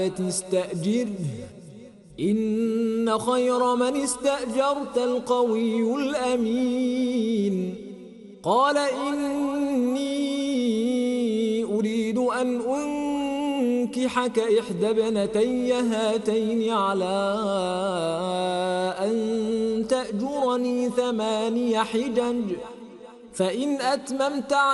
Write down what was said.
استأجره إن خير من استأجرت القوي الأمين. قال إني أريد أن أنكحك إحدى ابنتي هاتين على أن تأجرني 8 حجج فإن أتممت